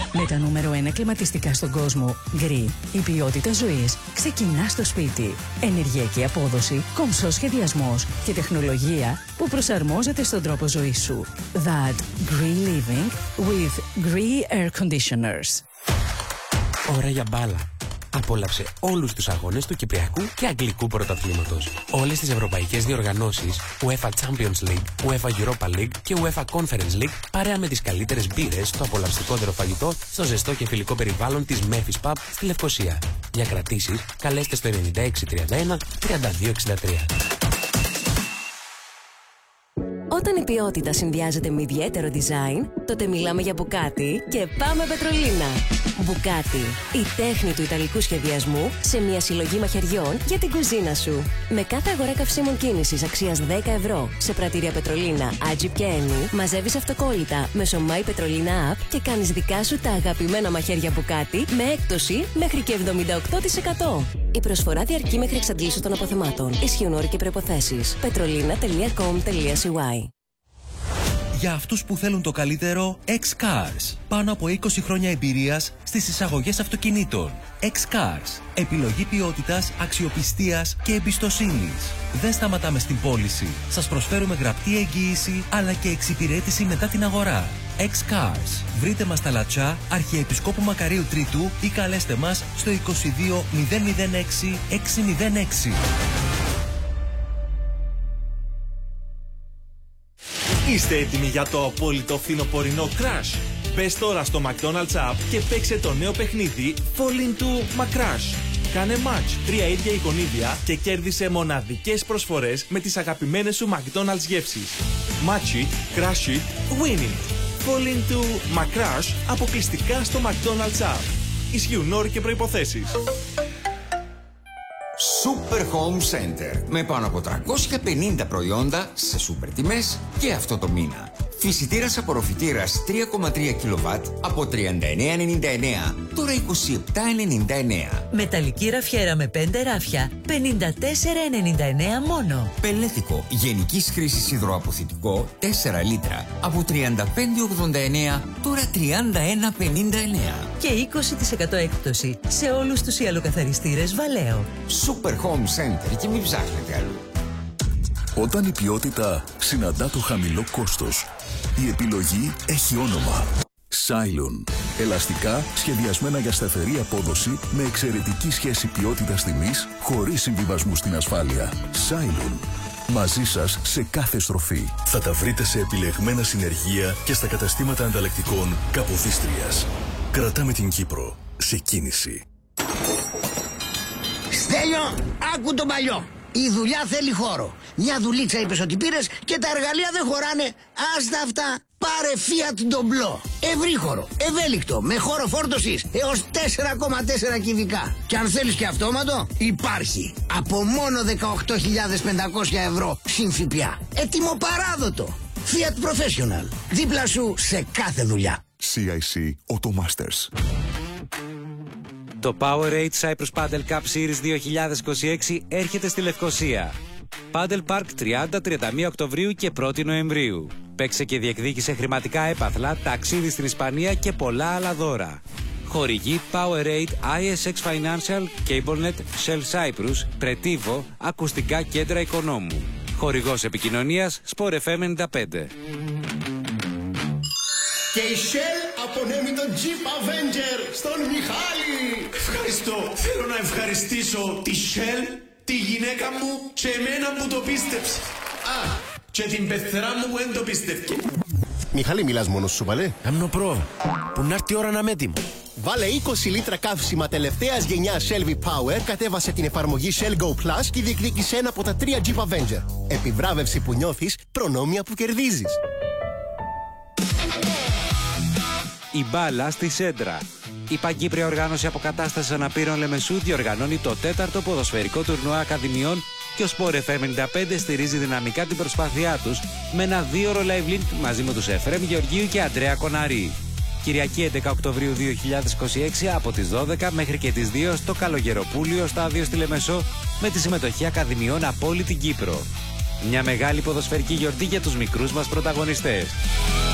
Με τα νούμερο 1 κλιματιστικά στον κόσμο, Gree, η ποιότητα ζωής ξεκινά στο σπίτι. Ενεργειακή απόδοση, κομψός σχεδιασμός και τεχνολογία που προσαρμόζεται στον τρόπο ζωής σου. That Gree Living with Gree Air Conditioners. Ώρα για μπάλα. Απόλαυσε όλους τους αγώνες του Κυπριακού και Αγγλικού Πρωταθλήματος. Όλες τις ευρωπαϊκές διοργανώσεις, UEFA Champions League, UEFA Europa League και UEFA Conference League, παρέα με τις καλύτερες μπύρες, στο απολαυστικότερο φαγητό, στο ζεστό και φιλικό περιβάλλον της Memphis Pub στη Λευκοσία. Για κρατήσεις, καλέστε στο 9631 3263. Όταν η ποιότητα συνδυάζεται με ιδιαίτερο design, τότε μιλάμε για Μπουκάτι και πάμε Πετρολίνα. Μπουκάτι, η τέχνη του ιταλικού σχεδιασμού σε μια συλλογή μαχαιριών για την κουζίνα σου. Με κάθε αγορά καυσίμων κίνησης αξίας 10 ευρώ σε πρατήρια Πετρολίνα, Agip και Eni, μαζεύεις αυτοκόλλητα μέσω My Petrolina App και κάνεις δικά σου τα αγαπημένα μαχαίρια Μπουκάτι με έκπτωση μέχρι και 78%. Η προσφορά διαρκεί μέχρι εξαντλήσεως των αποθεμάτων. Ισχύουν όροι και προϋποθέσεις. petrolina.com.cy. Για αυτούς που θέλουν το καλύτερο, X-Cars. Πάνω από 20 χρόνια εμπειρίας στις εισαγωγές αυτοκινήτων. X-Cars. Επιλογή ποιότητας, αξιοπιστίας και εμπιστοσύνης. Δεν σταματάμε στην πώληση. Σας προσφέρουμε γραπτή εγγύηση αλλά και εξυπηρέτηση μετά την αγορά. X-Cars. Βρείτε μας στα Λατσά, Αρχιεπισκόπου Μακαρίου Τρίτου ή καλέστε μας στο 22 006 606. Είστε έτοιμοι για το απόλυτο φθινοπορεινό crash? Μπες τώρα στο McDonald's App και παίξε το νέο παιχνίδι Fall into McCrash. Κάνε match 3 ίδια εικονίδια και κέρδισε μοναδικές προσφορές με τις αγαπημένες σου McDonald's γεύσεις. Match it, crash it, win it. Fall into McCrash αποκλειστικά στο McDonald's App. Ισχύουν όροι και προϋποθέσεις. Super Home Center. Με πάνω από 350 προϊόντα σε super τιμές και αυτό το μήνα. Φυσιτήρας απορροφητήρας 3,3 κιλοβάτ από 39,99, τώρα 27,99. Μεταλλική ραφιέρα με 5 ράφια, 54,99 μόνο. Πελέτικο γενικής χρήσης υδροαποθητικό 4 λίτρα από 35,89, τώρα 31,59. Και 20% έκπτωση σε όλους τους ιαλοκαθαριστήρες Βαλέο. Super Home Center και μην ψάχνετε αλλού. Όταν η ποιότητα συναντά το χαμηλό κόστος, η επιλογή έχει όνομα. Cylon. Ελαστικά σχεδιασμένα για σταθερή απόδοση με εξαιρετική σχέση ποιότητας-τιμής χωρίς συμβιβασμού στην ασφάλεια. Cylon. Μαζί σας σε κάθε στροφή. Θα τα βρείτε σε επιλεγμένα συνεργεία και στα καταστήματα ανταλλακτικών Καποδίστριας. Κρατάμε την Κύπρο σε κίνηση. Στέλιο, άκου τον παλιό. Η δουλειά θέλει χώρο. Μια δουλίτσα είπες ότι πήρες και τα εργαλεία δεν χωράνε. Άστα αυτά. Πάρε Fiat Doblo. Ευρύχωρο, ευέλικτο, με χώρο φόρτωσης έως 4,4 κυβικά. Και αν θέλεις και αυτόματο, υπάρχει. Από μόνο 18.500 ευρώ συν ΦΠΑ. Έτοιμο παράδοτο. Fiat Professional. Δίπλα σου σε κάθε δουλειά. CIC Automasters. Το Powerade Cyprus Paddle Cup Series 2026 έρχεται στη Λευκοσία. Paddle Park 30-31 Οκτωβρίου και 1η Νοεμβρίου. Παίξε και διεκδίκησε χρηματικά έπαθλα, ταξίδι στην Ισπανία και πολλά άλλα δώρα. Χορηγή Powerade, ISX Financial, CableNet, Shell Cyprus, Pretivo, Ακουστικά Κέντρα Οικονόμου. Χορηγός επικοινωνίας Sport FM 95. Και η Shell απονέμει τον Jeep Avenger στον Μιχάλη. Ευχαριστώ. Θέλω να ευχαριστήσω τη Shell, τη γυναίκα μου και εμένα που το πίστεψε. Α, και την πεθερά μου που δεν το πίστευκε. Μιχάλη, μιλάς μόνος σου, παλέ? Αμνοπρό, που να έρθει η ώρα να είμαι έτοιμο. Βάλε 20 λίτρα καύσιμα τελευταίας γενιάς Shell V-Power, κατέβασε την εφαρμογή Shell Go Plus και διεκδίκησε ένα από τα 3 Jeep Avenger. Επιβράβευση που νιώθεις, προνόμια που κερδίζεις. Η μπάλα στη Σέντρα. Η Παγκύπρια Οργάνωση Αποκατάστασης Αναπήρων Λεμεσού διοργανώνει το 4ο ποδοσφαιρικό τουρνουά ακαδημιών και ο Sport FM 95 στηρίζει δυναμικά την προσπάθειά τους με ένα 2ωρο live link μαζί με τους Εφρέμ Γεωργίου και Αντρέα Κοναρή. Κυριακή 11 Οκτωβρίου 2026 από τις 12 μέχρι και τις 2 στο Καλογεροπούλιο στάδιο στη Λεμεσό με τη συμμετοχή ακαδημιών από όλη την Κύπρο. Μια μεγάλη ποδοσφαιρική γιορτή για τους μικρούς μας πρωταγωνιστές.